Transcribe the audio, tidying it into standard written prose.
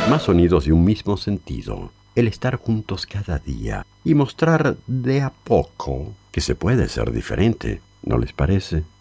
Más sonidos de un mismo sentido. El estar juntos cada día y mostrar de a poco que se puede ser diferente, ¿no les parece?